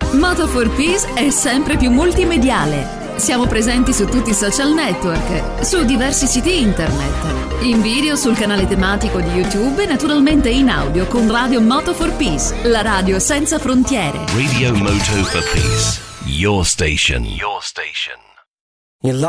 Moto for Peace è sempre più multimediale. Siamo presenti su tutti i social network, su diversi siti internet, in video sul canale tematico di YouTube e naturalmente in audio con Radio Moto for Peace, la radio senza frontiere. Radio Moto for Peace, your station. Your station.